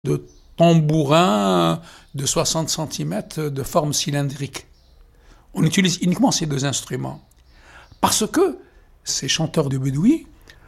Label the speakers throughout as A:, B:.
A: de tambourin de 60 cm de forme cylindrique. On utilise uniquement ces deux instruments. Parce que ces chanteurs de Bedoui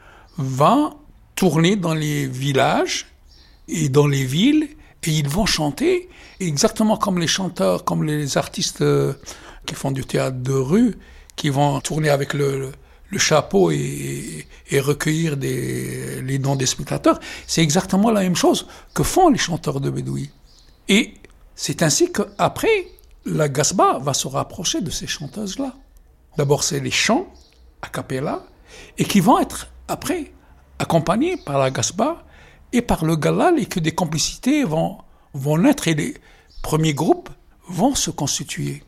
A: vont tourner dans les villages et dans les villes et ils vont chanter exactement comme les chanteurs, comme les artistes qui font du théâtre de rue, qui vont tourner avec le chapeau et recueillir les dons des spectateurs. C'est exactement la même chose que font les chanteurs de Bedoui. Et c'est ainsi qu'après, la Gasba va se rapprocher de ces chanteuses-là. D'abord, c'est les chants a cappella et qui vont être après accompagnés par la Gasba et par le Galal et que des complicités vont naître et les premiers groupes vont se constituer.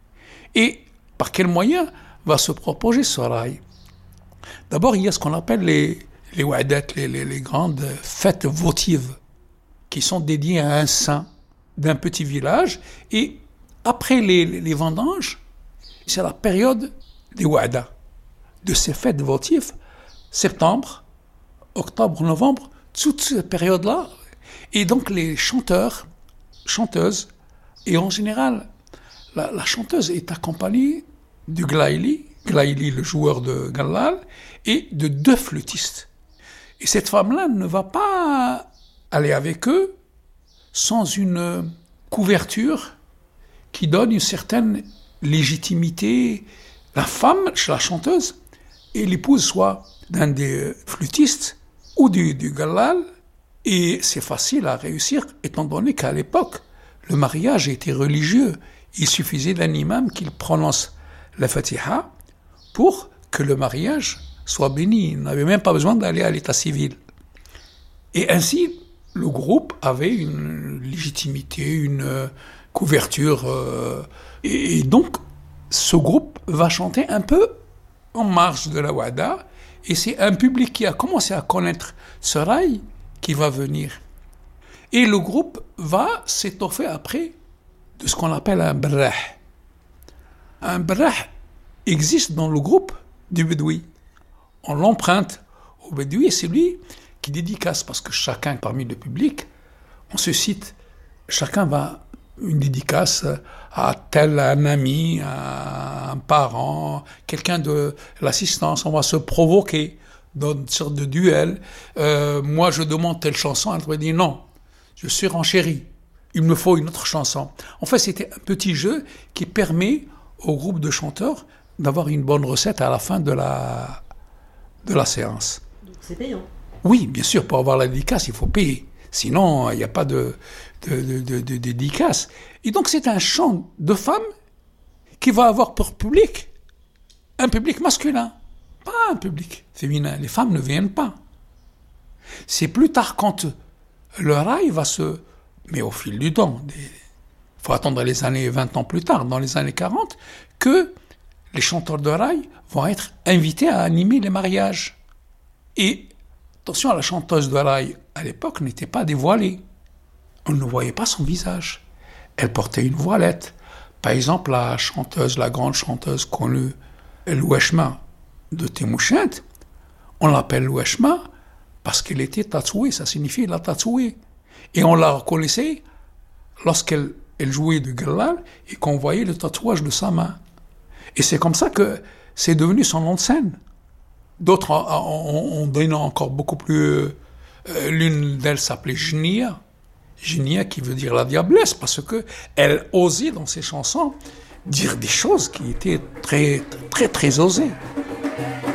A: Et par quels moyens va se propager ce rail? D'abord, il y a ce qu'on appelle les wa'adat, les grandes fêtes votives qui sont dédiées à un saint d'un petit village. Et après les vendanges, c'est la période des wa'adas, de ces fêtes votives, septembre, octobre, novembre, toute cette période-là. Et donc les chanteurs, chanteuses, et en général, la chanteuse est accompagnée du glaïli, le joueur de Galal, et de 2 flûtistes. Et cette femme-là ne va pas aller avec eux sans une couverture qui donne une certaine légitimité. La femme, la chanteuse, est l'épouse soit d'un des flûtistes ou du Galal, et c'est facile à réussir étant donné qu'à l'époque, le mariage était religieux. Il suffisait d'un imam qu'il prononce la Fatiha pour que le mariage soit béni. Il n'avait même pas besoin d'aller à l'état civil. Et ainsi, le groupe avait une légitimité, une couverture. Et donc, ce groupe va chanter un peu en marge de la Wada. Et c'est un public qui a commencé à connaître ce rail qui va venir. Et le groupe va s'étoffer après de ce qu'on appelle un brah. Un brah existe dans le groupe du Bedoui. On l'emprunte au Bedoui et c'est lui qui dédicace, parce que chacun parmi le public, on se cite, chacun va une dédicace à tel un ami, à un parent, quelqu'un de l'assistance. On va se provoquer dans une sorte de duel. Moi, je demande telle chanson, elle va dire non, je suis renchéri. Il me faut une autre chanson. En fait, c'était un petit jeu qui permet au groupe de chanteurs d'avoir une bonne recette à la fin de la séance.
B: Donc c'est payant.
A: Oui, bien sûr, pour avoir la dédicace, il faut payer. Sinon, il n'y a pas de dédicace. Et donc, c'est un chant de femmes qui va avoir pour public un public masculin, pas un public féminin. Les femmes ne viennent pas. C'est plus tard quand le rail va se... Mais au fil du temps, il faut attendre les années 20 ans plus tard, dans les années 40, que les chanteurs de rail vont être invités à animer les mariages. Et attention, la chanteuse de rail, à l'époque, n'était pas dévoilée. On ne voyait pas son visage. Elle portait une voilette. Par exemple, la grande chanteuse connue, Loueshma de Temouchent, on l'appelle Loueshma parce qu'elle était tatouée, ça signifie la tatouée. Et on la reconnaissait lorsqu'elle jouait du Galal et qu'on voyait le tatouage de sa main. Et c'est comme ça que c'est devenu son nom de scène. D'autres ont donné encore beaucoup plus... l'une d'elles s'appelait Jnia. Jnia qui veut dire la diablesse, parce qu'elle osait dans ses chansons dire des choses qui étaient très, très, très osées.